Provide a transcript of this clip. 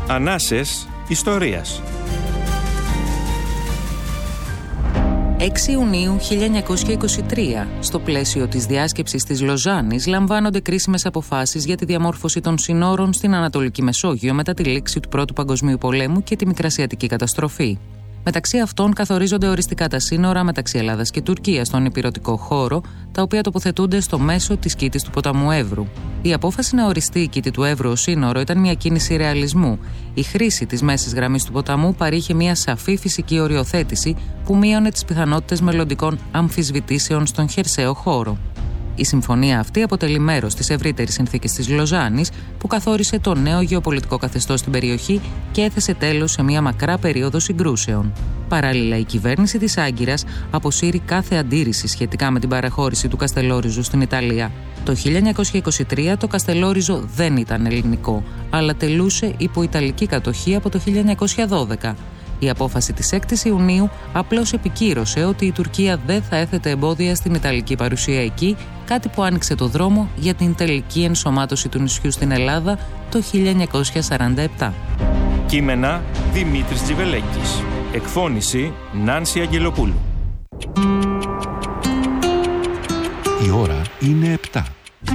Ανάσες ιστορίας. 6 Ιουνίου 1923, στο πλαίσιο της διάσκεψης της Λοζάνης, λαμβάνονται κρίσιμες αποφάσεις για τη διαμόρφωση των συνόρων στην Ανατολική Μεσόγειο μετά τη λήξη του Πρώτου Παγκοσμίου Πολέμου και τη Μικρασιατική καταστροφή. Μεταξύ αυτών καθορίζονται οριστικά τα σύνορα μεταξύ Ελλάδας και Τουρκίας στον ηπειρωτικό χώρο, τα οποία τοποθετούνται στο μέσο της κήτης του ποταμού Εύρου. Η απόφαση να οριστεί η κήτη του Εύρου ως σύνορο ήταν μια κίνηση ρεαλισμού. Η χρήση της μέσης γραμμής του ποταμού παρήχε μια σαφή φυσική οριοθέτηση που μείωνε τις πιθανότητες μελλοντικών αμφισβητήσεων στον χερσαίο χώρο. Η συμφωνία αυτή αποτελεί μέρος της ευρύτερης συνθήκης της Λοζάνης, που καθόρισε το νέο γεωπολιτικό καθεστώς στην περιοχή και έθεσε τέλος σε μια μακρά περίοδο συγκρούσεων. Παράλληλα, η κυβέρνηση της Άγκυρας αποσύρει κάθε αντίρρηση σχετικά με την παραχώρηση του Καστελόριζου στην Ιταλία. Το 1923 το Καστελόριζο δεν ήταν ελληνικό, αλλά τελούσε υπό Ιταλική κατοχή από το 1912. Η απόφαση της 6ης Ιουνίου απλώς επικύρωσε ότι η Τουρκία δεν θα έθετε εμπόδια στην Ιταλική παρουσία εκεί, κάτι που άνοιξε το δρόμο για την τελική ενσωμάτωση του νησιού στην Ελλάδα το 1947. Κείμενα Δημήτρης Τζιβελέκης. Εκφώνηση Νάνση Αγγελοπούλου. Η ώρα είναι 7.